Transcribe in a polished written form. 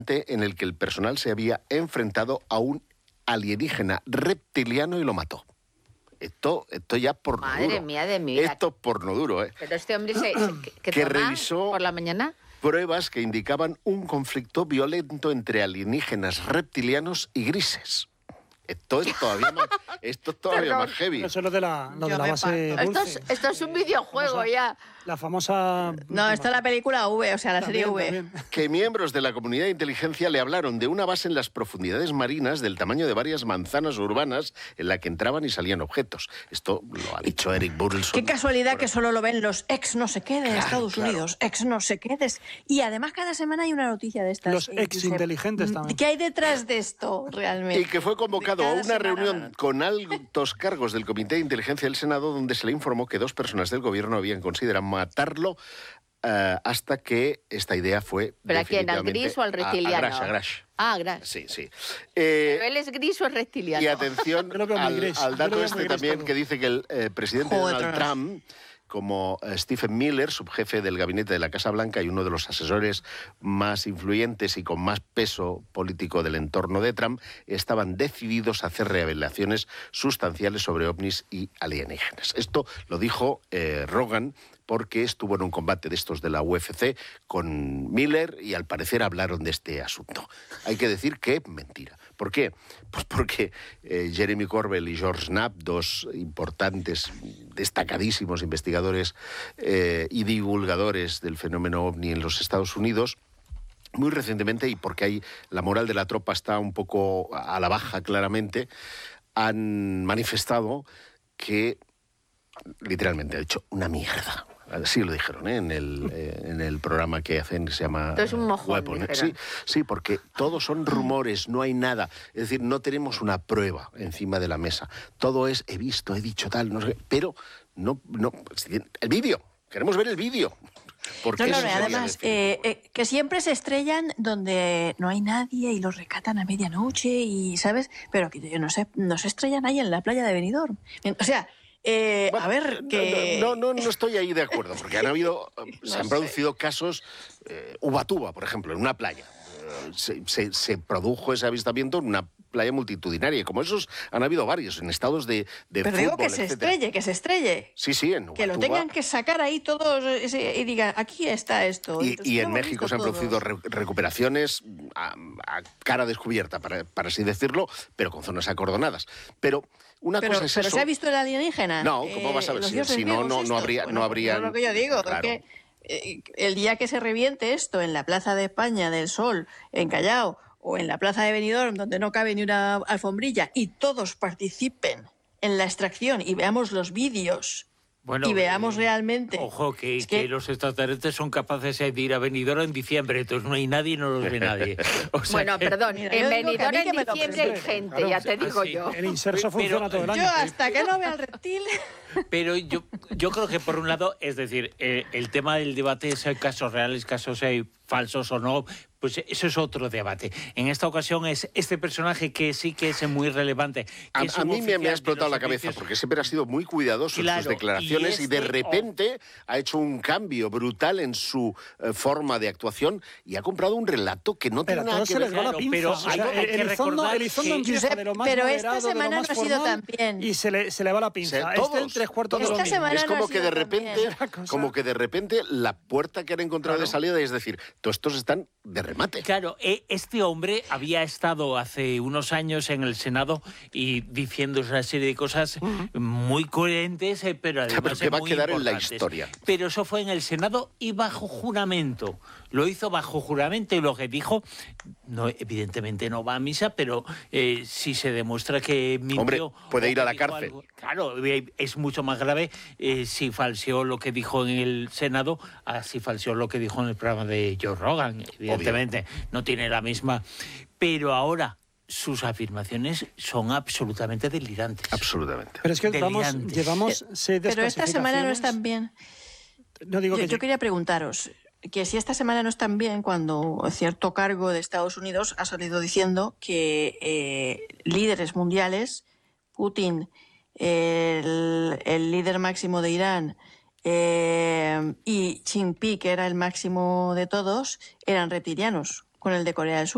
en el que el personal se había enfrentado a un alienígena reptiliano y lo mató. Esto ya porno duro. Madre mía de mi vida. Esto es porno duro, ¿eh? Pero este hombre que que toma revisó por la mañana. Pruebas que indicaban un conflicto violento entre alienígenas reptilianos y grises. Esto es todavía más heavy. Eso es lo de la base dulce. Esto es un videojuego ya. La famosa... No, esto es la película V, o sea, la serie V. También. Que miembros de la comunidad de inteligencia le hablaron de una base en las profundidades marinas del tamaño de varias manzanas urbanas en la que entraban y salían objetos. Esto lo ha dicho Eric Burleson. Qué casualidad que solo lo ven los ex no sé qué de Estados Unidos, ex no sé qué. Y además cada semana hay una noticia de estas. Los ex inteligentes también. ¿Qué hay detrás de esto realmente? Y que fue convocado a una reunión con altos cargos del Comité de Inteligencia del Senado, donde se le informó que 2 personas del gobierno habían considerado matarlo hasta que esta idea fue ¿Pero a quién? ¿Al gris o al reptiliano? A Grash. Ah, Grash. Sí. ¿Pero él es gris o es reptiliano? Y atención al dato este también que dice que el presidente Donald Trump, como Stephen Miller, subjefe del gabinete de la Casa Blanca y uno de los asesores más influyentes y con más peso político del entorno de Trump, estaban decididos a hacer revelaciones sustanciales sobre ovnis y alienígenas. Esto lo dijo Rogan, porque estuvo en un combate de estos de la UFC con Miller y al parecer hablaron de este asunto. Hay que decir que es mentira. ¿Por qué? Pues porque Jeremy Corbell y George Knapp, 2 importantes, destacadísimos investigadores y divulgadores del fenómeno ovni en los Estados Unidos, muy recientemente, y porque la moral de la tropa está un poco a la baja claramente, han manifestado que, literalmente, ha dicho una mierda. Así lo dijeron, ¿eh? en el programa que hacen, que se llama... Esto es un mojón, Weapon. Sí, porque todos son rumores, no hay nada. Es decir, no tenemos una prueba encima de la mesa. Todo es, he visto, he dicho tal, no sé qué, pero no, el vídeo, queremos ver el vídeo. Además, que siempre se estrellan donde no hay nadie y los rescatan a medianoche, y ¿sabes? Pero que no se estrellan ahí en la playa de Benidorm. O sea... Bueno, a ver, que... No estoy ahí de acuerdo, porque se han producido casos, Ubatuba, por ejemplo, en una playa. Se produjo ese avistamiento en una playa multitudinaria, y como esos han habido varios en estados de Pero fútbol, digo que etcétera. se estrelle. Sí, en Ubatuba. Que lo tengan que sacar ahí todos y digan, aquí está esto. Y en México se han producido recuperaciones a cara descubierta, para así decirlo, pero con zonas acordonadas. Pero cosa es eso. ¿Pero se ha visto el alienígena? No, ¿cómo vas a ver? Si no habría... Es lo que yo digo, claro. porque el día que se reviente esto en la Plaza de España del Sol, en Callao, o en la Plaza de Benidorm, donde no cabe ni una alfombrilla, y todos participen en la extracción y veamos los vídeos... Bueno, y veamos realmente... Ojo, que los extraterrestres son capaces de ir a Benidorm en diciembre, entonces no hay nadie y no los ve nadie. O sea, bueno, perdón, en Benidorm en diciembre hay gente, claro, ya te digo yo. El inserso funciona todo el año. Yo hasta que no vea el reptil... Pero yo creo que por un lado, es decir, el tema del debate es casos reales, casos falsos o no, pues eso es otro debate. En esta ocasión es este personaje que sí que es muy relevante. A mí me ha explotado la cabeza, porque siempre ha sido muy cuidadoso en sus declaraciones y de repente ha hecho un cambio brutal en su forma de actuación y ha comprado un relato que no tiene nada que ver. Pero Elizondo empieza de lo más pero moderado, esta semana de lo más no ha sido formal, tan bien. Y se le va la pinza. Todos, tres cuartos de lo esta mismo. semana Es no como ha que sido de tan repente, bien. como que de repente la puerta que han encontrado de salida es decir, todos estos están de remate. Claro, este hombre había estado hace unos años en el Senado y diciendo una serie de cosas muy coherentes, pero además que va a quedar en la importantes. historia. Pero eso fue en el Senado y bajo juramento. Lo hizo bajo juramento y lo que dijo, no, evidentemente no va a misa, pero si se demuestra que mintió... Hombre, puede ir a la cárcel. Algo, claro, es mucho más grave si falseó lo que dijo en el Senado a si falseó lo que dijo en el programa de Joe Rogan. Evidentemente, no tiene la misma... Pero ahora... sus afirmaciones son absolutamente delirantes. Absolutamente. Pero es que llevamos 6 Pero esta semana no están bien. No digo yo quería preguntaros que si esta semana no están bien cuando cierto cargo de Estados Unidos ha salido diciendo que líderes mundiales, Putin, el líder máximo de Irán, y Jinping, que era el máximo de todos, eran reptilianos, con el de Corea del Sur.